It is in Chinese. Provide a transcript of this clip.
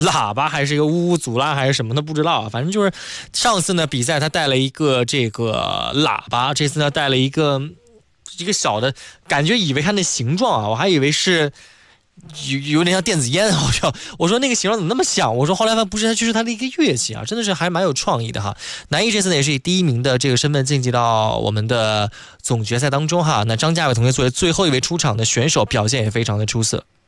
喇叭还是一个呜呜阻拉还是什么的不知道啊，反正就是上次呢比赛他带了一个这个喇叭，这次呢带了一个小的，感觉以为它的形状啊，我还以为是有点像电子烟，好像我说那个形状怎么那么像，我说后来发现不是，它就是它的一个乐器啊，真的是还蛮有创意的哈。男艺这次呢也是以第1名的这个身份晋级到我们的总决赛当中哈。那张家伟同学作为最后一位出场的选手，表现也非常的出色。